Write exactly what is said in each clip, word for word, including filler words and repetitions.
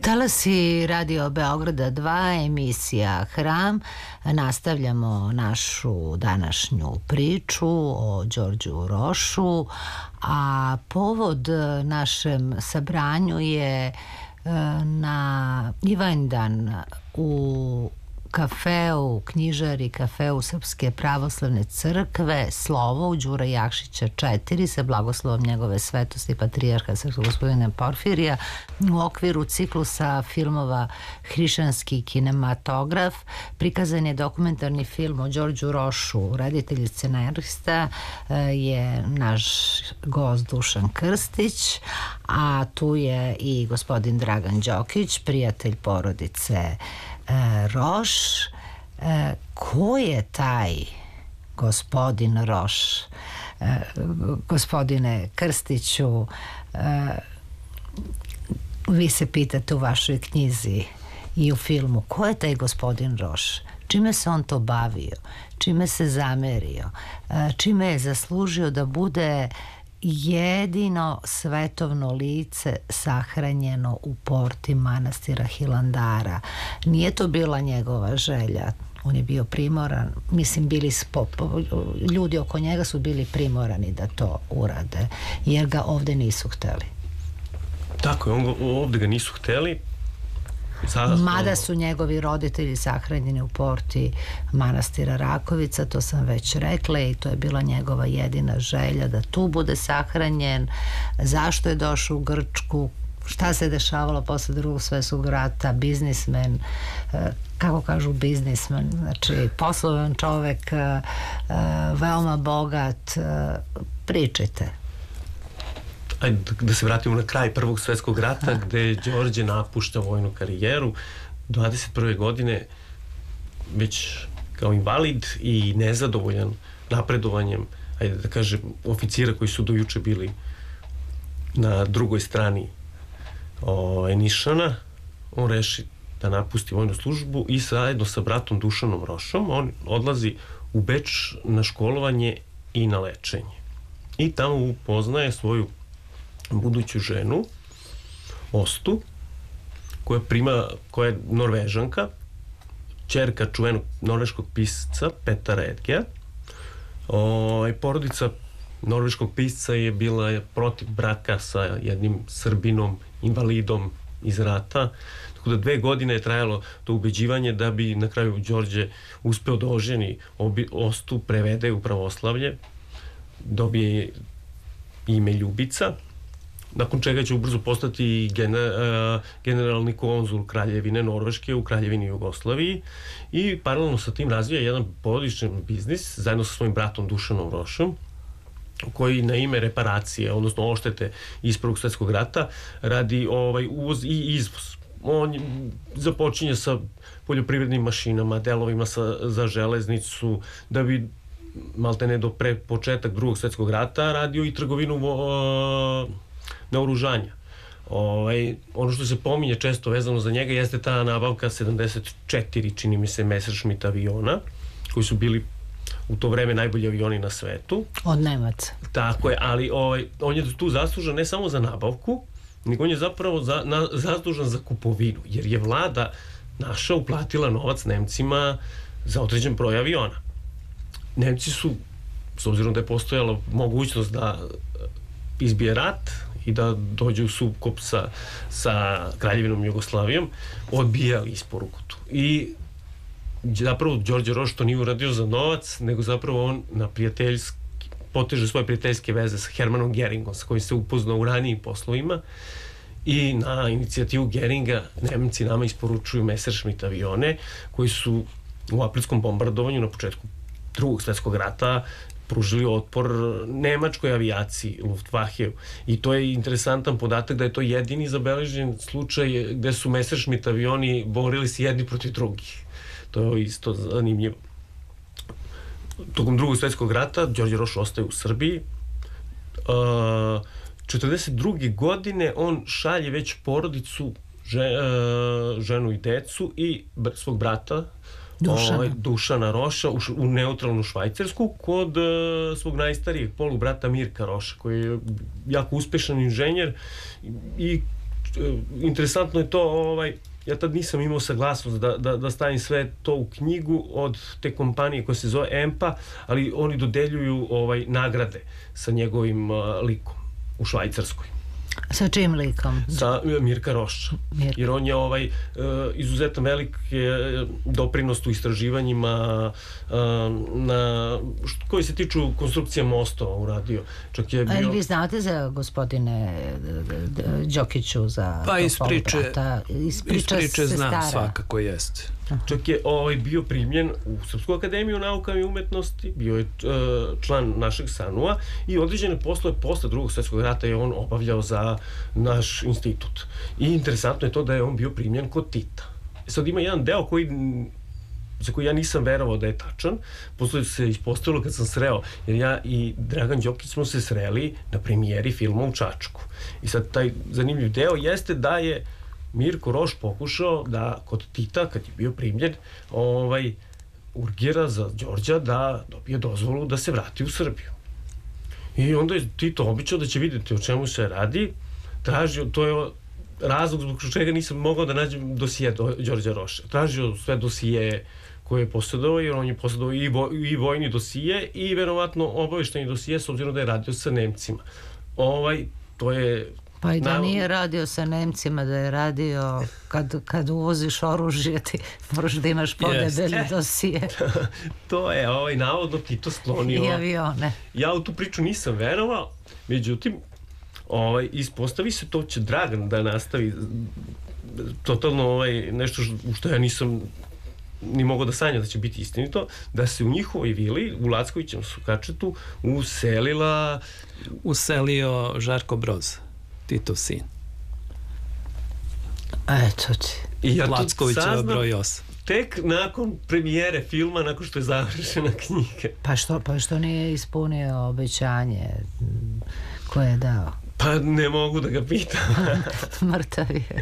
Talasi Radio Beograda dva, emisija Hram. Nastavljamo našu današnju priču o Đorđu Rošu, a povod našem sabranju je na Ivanjdan u kafeu, knjižari kafeu Srpske pravoslavne crkve Slovo u Đura Jakšića četiri sa blagoslovom njegove svetosti patrijarha srpskog gospodina Porfirija u okviru ciklusa filmova Hrišćanski kinematograf prikazan je dokumentarni film o Đorđu Rošu. Reditelj i scenarista je naš gost Dušan Krstić, a tu je i gospodin Dragan Đokić, prijatelj porodice Roš. E, ko je taj gospodin Roš? E, gospodine Krstiću, e, vi se pitate u vašoj knjizi i u filmu, ko je taj gospodin Roš? Čime se on to bavio? Čime se zamerio? E, čime je zaslužio da bude jedino svetovno lice sahranjeno u porti manastira Hilandara? Nije to bila njegova želja, on je bio primoran, mislim bili spo, ljudi oko njega su bili primorani da to urade, jer ga ovde nisu hteli. Tako je, on, ovde ga nisu hteli. Sada, mada su njegovi roditelji sahranjeni u porti manastira Rakovica, to sam već rekla, i to je bila njegova jedina želja da tu bude sahranjen. Zašto je došao u Grčku, šta se dešavalo posle Drugog svetskog rata, biznismen, kako kažu biznismen, znači poslovan čovek, veoma bogat. Pričajte. Ajde da se vratimo na kraj Prvog svetskog rata, gde Đorđe napušta vojnu karijeru dvadeset prve godine već kao invalid i nezadovoljan napredovanjem, ajde da kažem, oficira koji su dojuče bili na drugoj strani o, Nišana. On reši da napusti vojnu službu i zajedno sa bratom Dušanom Rošom on odlazi u Beč na školovanje i na lečenje. I tamo upoznaje svoju buduću ženu Ostu, koja prima, koja je Norvežanka, ćerka čuvenog norveškog pisca Petara Edgea. O, porodica norveškog pisca je bila protiv braka sa jednim Srbinom, invalidom iz rata, tako da dve godine je trajalo to ubeđivanje da bi na kraju Đorđe uspeo da oženi Ostu, prevede u pravoslavlje, dobije ime Ljubica, nakon čega će ubrzo postati generalni konzul Kraljevine Norveške u Kraljevini Jugoslaviji i paralelno sa tim razvija jedan porodični biznis zajedno sa svojim bratom Dušanom Rošom, koji na ime reparacije, odnosno oštete iz Prvog svetskog rata, radi ovaj, uvoz i izvoz. On započinje sa poljoprivrednim mašinama, delovima sa, za železnicu, da bi maltene do pre početak Drugog svetskog rata radio i trgovinu uh, naoružanja. Ovaj, ono što se pominje često vezano za njega jeste ta nabavka sedamdeset četiri, čini mi se, Messerschmitt aviona, koji su bili u to vreme najbolji avioni na svetu. Od Nemaca. Tako je, ali ovaj, on je tu zaslužan ne samo za nabavku, nego on je zapravo za, na, zaslužan za kupovinu, jer je vlada naša uplatila novac Nemcima za određen broj aviona. Nemci su, s obzirom da je postojala mogućnost da izbije rat i da dođe u sukob sa, sa Kraljevinom Jugoslavijom, odbijali isporuku tu. I zapravo Đorđe Roš to nije uradio za novac, nego zapravo on na prijateljski, poteže svoje prijateljske veze sa Hermanom Geringom, sa kojim se upoznao u ranijim poslovima, i na inicijativu Geringa Nemci nama isporučuju Messerschmitt avione koji su u aprilskom bombardovanju na početku Drugog svetskog rata pružili otpor nemačkoj avijaciji, Luftwaffe. I to je interesantan podatak da je to jedini zabeležen slučaj gde su Messerschmitt avioni borili se jedni protiv drugih. To je isto zanimljivo. Tokom Drugog svetskog rata Đorđe Roš ostaje u Srbiji. četrdeset druge godine on šalje već porodicu, ženu i decu i svog brata Dušana, ovaj, Dušana Roša u, u neutralnu Švajcarsku kod uh, svog najstarijeg polubrata Mirka Roša, koji je jako uspešan inženjer i interesantno je to, ovaj, ja tad nisam imao saglasnost da, da, da stavim sve to u knjigu od te kompanije koja se zove E M P A, ali oni dodeljuju ovaj, nagrade sa njegovim uh, likom u Švajcarskoj. Sa čim likom? Sa Mirka Roša. Mirka. Jer on je ovaj, uh, izuzetno velik doprinos u istraživanjima uh, na, koji se tiču konstrukcije mostova uradio. Čak je bio... Ali vi znate za gospodine Đokiću za pa iz priče, iz priče, iz priče znam svakako jeste. Čak je ovaj, bio primljen u Srpsku akademiju nauka i umetnosti, bio je uh, član našeg S A N U-a i određene poslove posle drugog svjetskog rata je on obavljao za naš institut. I interesantno je to da je on bio primljen kod Tita. Sad ima jedan deo koji za koji ja nisam verovao da je tačan, posle se ispostavilo kad sam sreo, jer ja i Dragan Đokić smo se sreli na premijeri filma u Čačku. I sad taj zanimljiv deo jeste da je Mirko Roš pokušao da kod Tita, kad je bio primljen, ovaj, urgira za Đorđa da dobije dozvolu da se vrati u Srbiju. I onda je Tito običao da će vidjeti o čemu se radi, tražio, to je razlog zbog čega nisam mogao da nađem dosije do Đorđa Roša. Tražio sve dosije koje je posjedovao, jer on je posjedovao i, vo, i vojni dosije i verovatno obavešteni dosije, s obzirom da je radio sa Nemcima. Ovaj, to je... Pa i da na... nije radio sa Nemcima, da je radio kad, kad uvoziš oružje, ti moraš da imaš podebeli yes. dosije. To je ovaj, navodno Tito sklonio. I avione. Ja u tu priču nisam verovao, međutim, ovaj, ispostavi se, to će Dragan da nastavi totalno ovaj, nešto u što ja nisam ni mogao da sanjam da će biti istinito, da se u njihovoj vili, u Lackovićem Sukačetu, uselila... Uselio Žarko Broz, Titov sin. Eto ti. I ja Lackovićeva broj osam. Tek nakon premijere filma, nakon što je završena knjiga. Pa što, pa što nije ispunio obećanje koje je dao? Pa ne mogu da ga pitam. Mrtav je.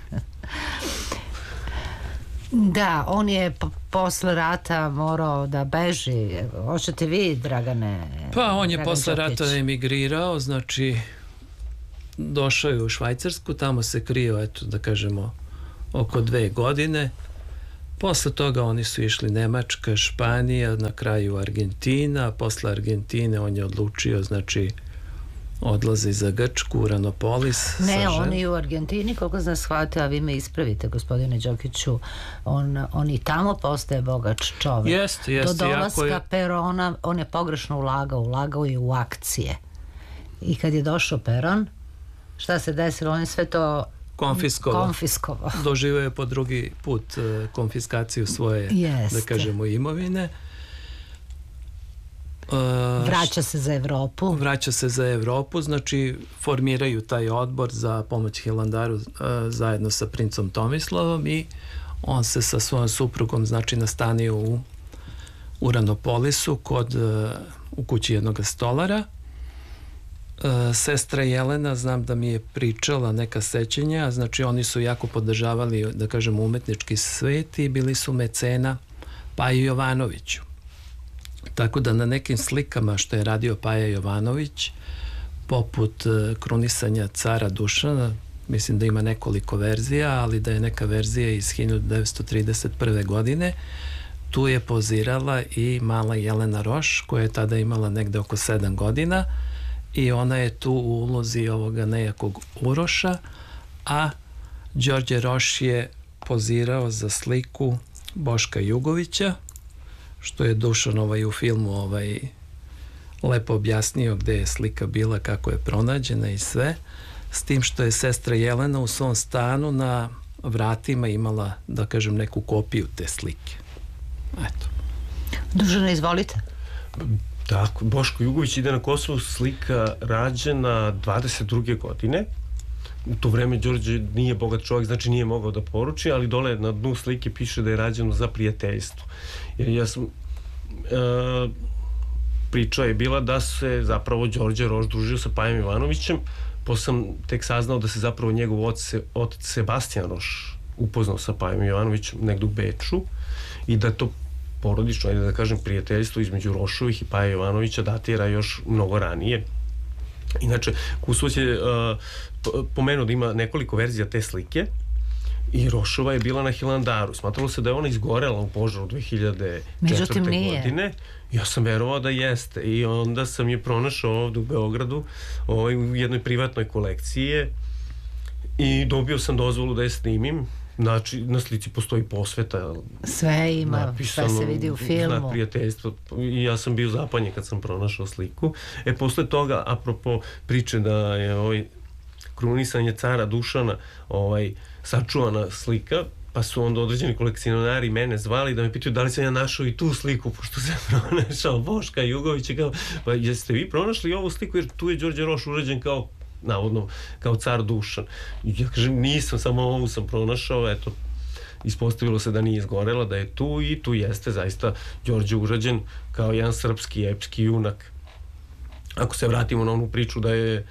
Da, on je posle rata morao da beži. Hoćete vi, Dragane? Pa on je Dragan posle Đokić. rata emigrirao, znači došao je u Švajcarsku, tamo se krio, eto da kažemo, oko dve godine. Posle toga oni su išli Nemačka, Španija, na kraju Argentina. Posle Argentine on je odlučio, znači, odlaze za Grčku, Uranopolis. Ne, on i u Argentini, koliko sam shvatila, a vi me ispravite, gospodine Đokiću, on, on i tamo postaje bogač čovek. Jeste, jeste. Do dolaska je... Perona, on je pogrešno ulagao, ulagao je u akcije. I kad je došao Peron, šta se desilo? On je sve to konfiskovao. konfiskovao. Doživio je po drugi put uh, konfiskaciju svoje, Jeste. da kažemo, imovine. Uh, vraća se za Evropu. Vraća se za Evropu, znači formiraju taj odbor za pomoć Hilandaru uh, zajedno sa princom Tomislavom i on se sa svojom suprugom, znači, nastanio u Uranopolisu kod, uh, u kući jednog stolara. Uh, sestra Jelena, znam da mi je pričala neka sećanja, znači oni su jako podržavali, da kažem, umetnički svet i bili su mecena Paju Jovanoviću. Tako da na nekim slikama što je radio Paja Jovanović, poput uh, krunisanja cara Dušana, mislim da ima nekoliko verzija, ali da je neka verzija iz hiljadu devetsto trideset prve. godine, tu je pozirala i mala Jelena Roš, koja je tada imala negde oko sedam godina, i ona je tu u ulozi ovoga nejakog Uroša, a Đorđe Roš je pozirao za sliku Boška Jugovića, što je Dušan ovaj u filmu ovaj lepo objasnio gde je slika bila, kako je pronađena i sve, s tim što je sestra Jelena u svom stanu na vratima imala, da kažem, neku kopiju te slike. Eto. Dušana, izvolite. Tako, Boško Jugović ide na Kosovo, slika rađena dvadeset druge. godine. U to vreme Đorđe nije bogat čovjek, znači nije mogao da poruči, ali dole na dnu slike piše da je rađeno za prijateljstvo. Jer ja sam... E, priča je bila da se zapravo Đorđe Roš družio sa Pajom Jovanovićem, posle sam tek saznao da se zapravo njegov otac, otac Sebastijan Roš upoznao sa Pajom Jovanovićem negdje u Beču i da to porodično, ajde da kažem, prijateljstvo između Rošovih i Paja Jovanovića datira još mnogo ranije. Inače, Kusovac je uh, pomenuo da ima nekoliko verzija te slike i Rošova je bila na Hilandaru. Smatralo se da je ona izgorela u požaru dve hiljade četvrte. godine. Ja sam verovao da jeste i onda sam je pronašao ovdje u Beogradu ovaj, u jednoj privatnoj kolekciji i dobio sam dozvolu da je snimim. Znači, na slici postoji posveta. Sve ima, napisano, sve se vidi u filmu. Na prijateljstvo. I ja sam bio zapanjen kad sam pronašao sliku. E, posle toga, apropo priče da je ovaj krunisanje cara Dušana ovaj, sačuvana slika, pa su onda određeni kolekcionari mene zvali da me pitaju da li sam ja našao i tu sliku, pošto sam pronašao Boška Jugovića, kao, pa jeste vi pronašli ovu sliku, jer tu je Đorđe Roš urađen kao, navodno, kao car Dušan. Ja kažem, nisam, samo ovu sam pronašao, eto, ispostavilo se da nije izgorela, da je tu i tu jeste zaista Đorđe urađen kao jedan srpski epski junak. Ako se vratimo na onu priču da je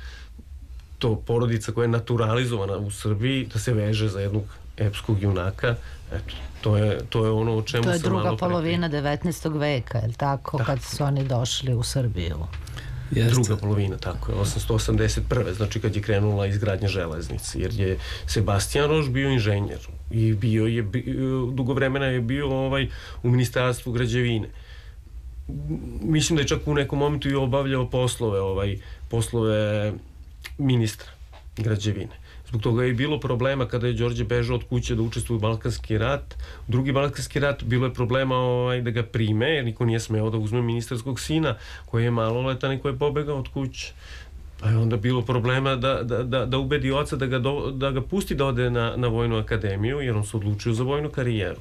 to porodica koja je naturalizovana u Srbiji, da se veže za jednog epskog junaka, eto, to je, to je ono o čemu sam malo... To je druga polovina devetnaestog veka, je li tako, da, kad su oni došli u Srbiju? Jeste. Druga polovina, tako je, osamsto osamdeset prve. Znači kad je krenula izgradnja železnice, jer je Sebastijan Roš bio inženjer i bio je, dugo vremena je bio ovaj, u ministarstvu građevine. Mislim da je čak u nekom momentu i obavljao poslove, ovaj, poslove ministra građevine. Zbog toga je bilo problema kada je Đorđe bežao od kuće da učestvuje u Balkanski rat. U drugi Balkanski rat bilo je problema ovaj, da ga prime, jer niko nije smeo da uzme ministarskog sina koji je maloletan i koji je pobegao od kuće. Pa je onda bilo problema da, da, da, da ubedi oca da ga, do, da ga pusti da ode na, na vojnu akademiju, jer on se odlučio za vojnu karijeru.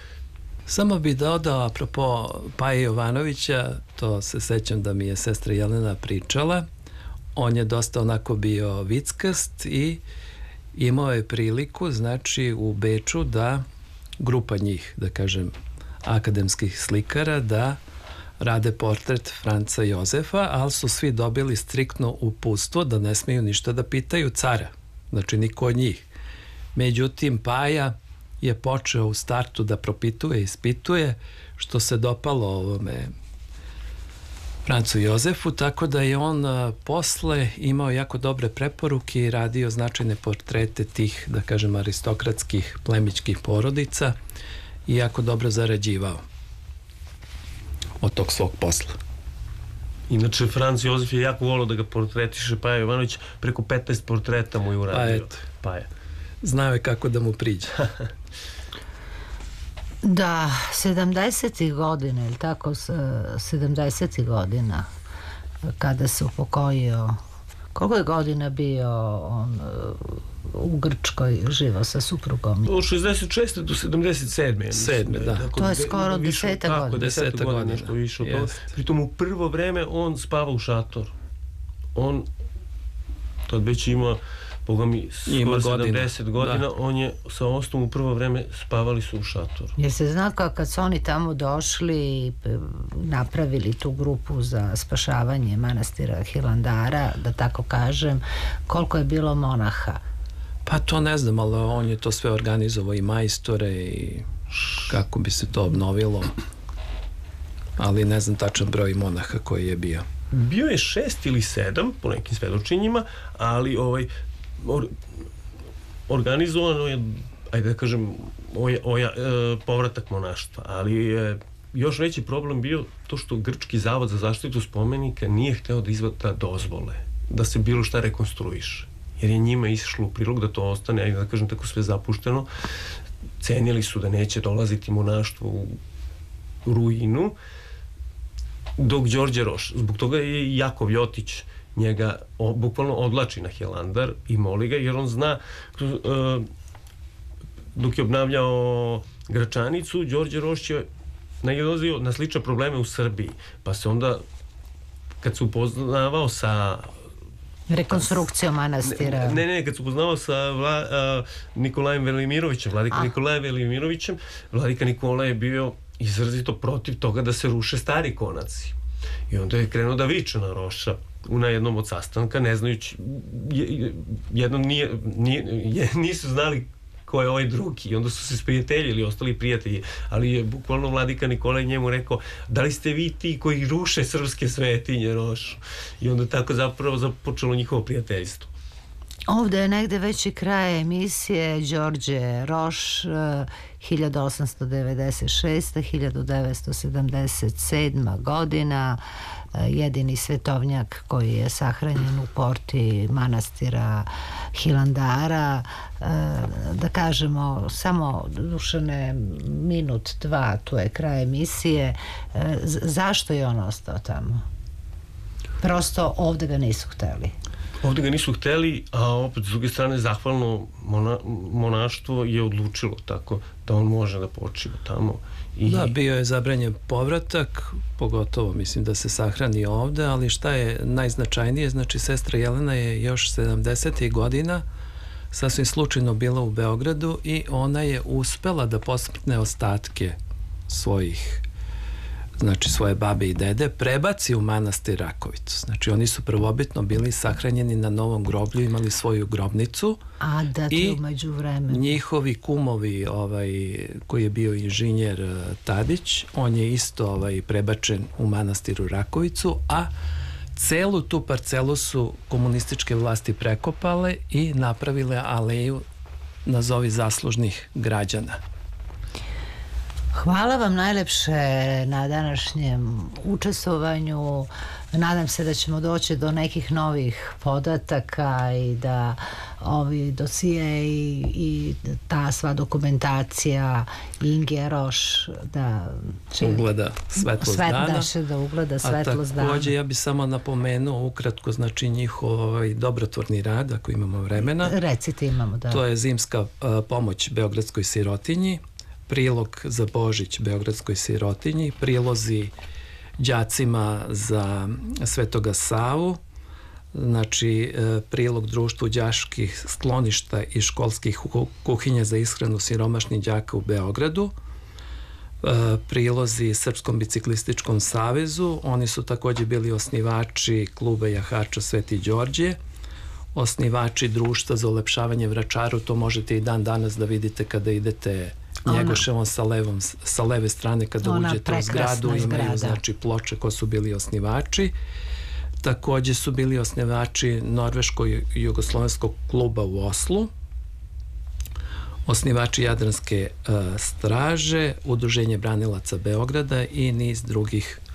Samo bi dodao, apropo Paje Jovanovića, to se sećam da mi je sestra Jelena pričala, on je dosta onako bio vickast i imao je priliku, znači, u Beču da grupa njih, da kažem, akademskih slikara, da rade portret Franca Jozefa, ali su svi dobili striktno uputstvo da ne smiju ništa da pitaju cara. Znači, niko od njih. Međutim, Paja je počeo u startu da propituje, ispituje, što se dopalo ovome Francu Jozefu, tako da je on a, posle imao jako dobre preporuke i radio značajne portrete tih, da kažem, aristokratskih plemićkih porodica i jako dobro zarađivao od tog svog posla. Inače, Franc Jozef je jako volio da ga portretiše Paja Jovanović, preko petnaest portreta mu je uradio. Pa eto, Paja. Znao je kako da mu priđe. Da, sedamdesetih godina, ili tako, sedamdesetih godina, kada se upokojio, koliko je godina bio on u Grčkoj živo sa suprugom? Od šezdeset šeste do sedamdeset sedme. Sedme, da. To je skoro deseta godina. Tako, deseta godina, nešto više od toga. Pritom u prvo vreme on spava u šatoru. On, tad već ima Boga mi, skoro sedamdeset godina, on je sa ostom u prvo vreme spavali su u šatoru. Jer se zna kad su oni tamo došli i napravili tu grupu za spašavanje manastira Hilandara, da tako kažem, koliko je bilo monaha? Pa to ne znam, ali on je to sve organizovao i majstore i kako bi se to obnovilo, ali ne znam tačan broj monaha koji je bio. Bio je šest ili sedam, po nekim svedočenjima, ali ovaj Or, organizovano je, ajde da kažem, oja, oja, e, povratak monaštva, ali je još veći problem bio to što Grčki zavod za zaštitu spomenika nije hteo da izvada dozvole, da se bilo šta rekonstruiše, jer je njima išlo u prilog da to ostane, ajde da kažem, tako sve zapušteno. Cenili su da neće dolaziti monaštvo u ruinu, dok Đorđe Roš, zbog toga je Jakov Ljotić njega o, bukvalno odlači na Hilandar i moli ga, jer on zna uh, dok je obnavljao Gračanicu, Đorđe Roš je nailazio na slične probleme u Srbiji, pa se onda kad se upoznavao sa rekonstrukcijom manastira. Ne, ne, kad se upoznavao sa Vla, uh, Nikolajem Velimirovićem, vladika Nikolajem Velimirovićem, vladika Nikola je bio izrazito protiv toga da se ruše stari konaci. I onda je krenuo da viče na Roša na jednom od sastanka, ne znajući, jednom nije, nije, nisu znali ko je ovaj drugi. I onda su se sprijateljili, ostali prijatelji. Ali je bukvalno vladika Nikolaj njemu rekao, da li ste vi ti koji ruše srpske svetinje, Roš? I onda tako zapravo započelo njihovo prijateljstvo. Ovde je negde već i kraj emisije. Đorđe Roš, hiljadu osamsto devedeset šesta do hiljadu devetsto sedamdeset sedma godina, jedini svetovnjak koji je sahranjen u porti manastira Hilandara. Da kažemo, samo Dušane, minut, dva, tu je kraj emisije. Zašto je on ostao tamo? Prosto ovde ga nisu hteli. Ovde ga nisu hteli, a opet s druge strane zahvalno mona, monaštvo je odlučilo tako da on može da počiva tamo. I... Da, bio je zabranjen povratak, pogotovo mislim da se sahrani ovde, ali šta je najznačajnije, znači sestra Jelena je još sedamdesetih godina sasvim slučajno bila u Beogradu i ona je uspela da posmrtne ostatke svojih, znači svoje babe i dede, prebaci u manastir Rakovicu. Znači oni su prvobitno bili sahranjeni na Novom groblju, imali svoju grobnicu. A da ti umeđu vremenu. Njihovi kumovi, ovaj, koji je bio inženjer Tadić, on je isto ovaj, prebačen u manastiru Rakovicu, a celu tu parcelu su komunističke vlasti prekopale i napravile aleju nazovi zaslužnih građana. Hvala vam najlepše na današnjem učestvovanju. Nadam se da ćemo doći do nekih novih podataka i da ovi dosije i, i ta sva dokumentacija Inge Roš da će ugleda svetlost svet, dana. Da će da ugleda svetlost dana. A takođe ja bi samo napomenuo ukratko, znači njihov ovaj, dobrotvorni rad, ako imamo vremena. Recite, imamo, da. To je zimska uh, pomoć Beogradskoj sirotinji, prilog za Božić Beogradskoj sirotinji, prilozi đacima za Svetoga Savu, znači prilog društvu đačkih skloništa i školskih kuhinja za ishranu siromašnih đaka u Beogradu, prilozi Srpskom biciklističkom savezu, oni su takođe bili osnivači kluba jahača Sveti Đorđe, osnivači društva za ulepšavanje Vračaru, to možete i dan danas da vidite kada idete Njegoševom sa, levom, sa leve strane kada ona uđete u zgradu, imaju zgrada. Znači ploče ko su bili osnivači. Takođe su bili osnivači Norveško-jugoslovenskog kluba u Oslu, osnivači Jadranske uh, straže, Udruženje branilaca Beograda i niz drugih